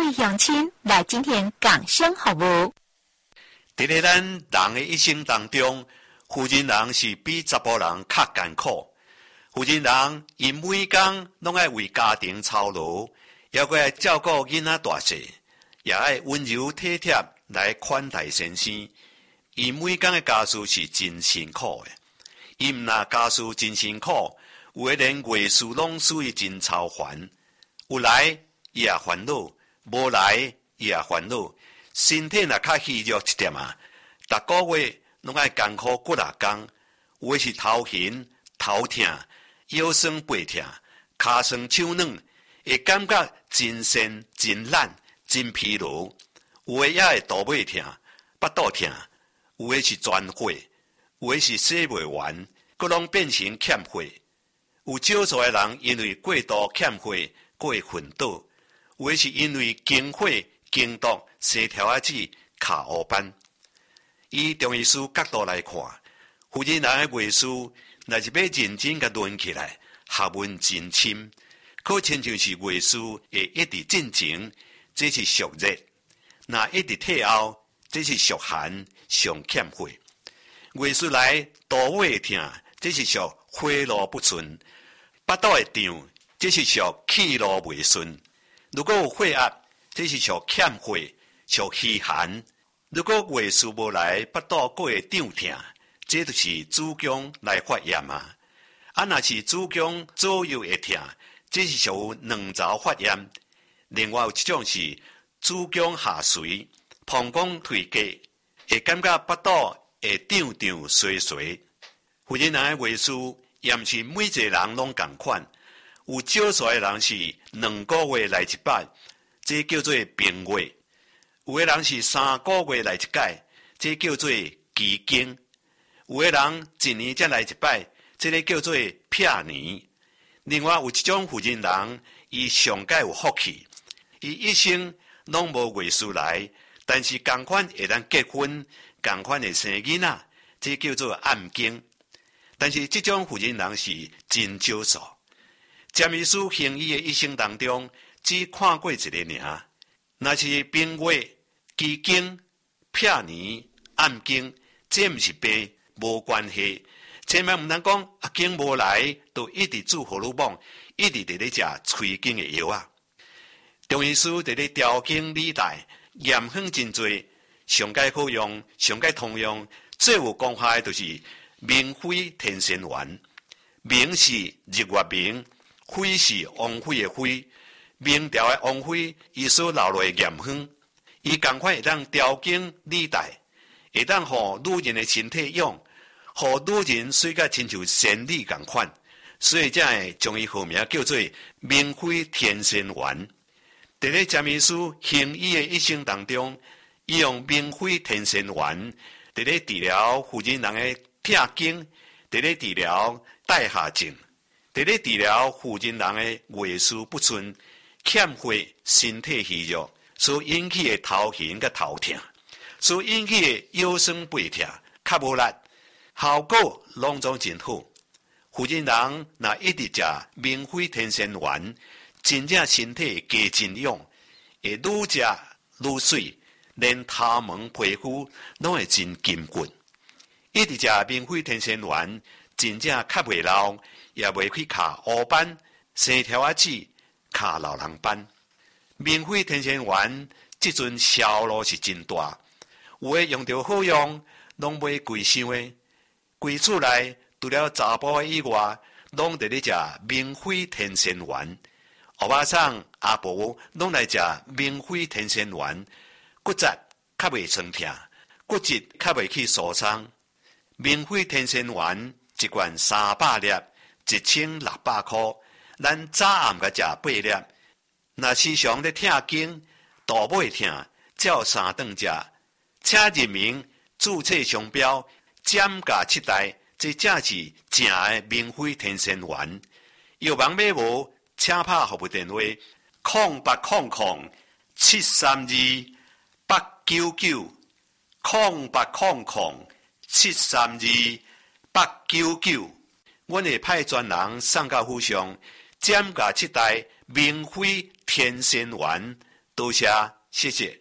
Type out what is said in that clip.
位乡亲来今天讲声好不？ 在咱人的一生当中，妇人人是比查甫人较艰苦。妇人人因每天拢爱为家庭操劳，也搁爱照顾囡仔大细，也爱温柔体贴来款待先生。伊每天的家事是真辛苦的。伊毋若家事真辛苦，有诶连月事拢属于真操烦。有来伊也烦恼，无来伊也烦恼。身体若较虚弱一点啊，逐个月拢爱艰苦骨力工，有诶是头晕、头痛、腰酸背痛、骹酸手软，会感觉真身真懒、真疲劳。有诶也会肚尾痛、腹肚痛，有诶是全火，有诶是洗袂完，佫拢变成欠火。有少数诶人因为过度欠火，佫会昏倒，有诶是因为经火、经毒。生条仔子卡黑斑，以中医师角度来看，妇人人的月事，若是要认真甲论起来，学问真深，可亲像是月事会一直进前，这是属热；若一直退后，这是属寒，上欠火。月事来肚尾痛，这是属火路不顺；腹肚会胀，这是属气路未顺。如果有血压，这是属欠火。属虚寒，如果月事无来，腹肚佫会胀痛，这就是子宫来发炎啊。若是子宫左右会痛，这是属卵巢发炎。另外有一种是子宫下垂、膀胱退价，会感觉腹肚会胀胀衰衰。妇人人的月事，也毋是每一个人拢同款，有少数的人是2个月来一摆，这叫做病月。有的人是3个月来一届，这叫做奇经；有的人1年才来一摆，这个叫做撇年。另外有一种妇人人，伊上界有福气，伊一生拢无月事来，但是同款会当结婚，同款会生囡仔，这叫做暗经。但是这种妇人人是真少数。占医师行医的一生当中，只看过一个尔。若是病月、奇经、撇年、暗经，这毋是病，无关系。千万毋通讲经无来，就一直注荷尔蒙，一直伫咧食催经的药啊。中医师伫咧调经理带，验方真多，上界好用、上界通用，最有功效的就是明辉天仙丸。明是日月明，辉是王辉的辉。明朝的王妃，伊所留落的验方，伊同款会当调经理带，会当互女人的身体用，互女人水甲亲像仙女同款，所以才会将伊号名叫做明妃天仙丸。伫咧占医师行医的一生当中，伊用明妃天仙丸伫咧治疗妇人人的痛经，伫咧治疗带下症，伫咧治疗妇人人的月事不顺。欠火、身体虚弱所引起的头晕甲头痛，所引起的腰酸背痛、较无力，效果拢总真好。妇人人若一直食明辉天仙丸，真正身体加真勇，会愈食愈水，连头毛皮肤拢会真金骨。一直食明辉天仙丸，真正较袂老，也袂去卡黑斑、生条仔子。卡老人斑，明辉天仙丸即阵销路是真大，有诶用着好用，拢买贵伤诶。规厝内除了查甫以外，拢伫咧食明辉天仙丸。欧巴桑、阿婆拢来食明辉天仙丸，骨质较袂酸痛，骨质较袂去受伤。明辉天仙丸一罐300粒，1600块。咱早暗甲食8粒，若时常咧痛经、肚尾痛，照3顿食，请认明注册商标，减价7代，这正是正的明辉天仙丸。药房买无，请拍服务电话0800-732-899，0800-732-899，阮会派专人送到府上。减价7代明辉天仙丸， 多谢，谢谢。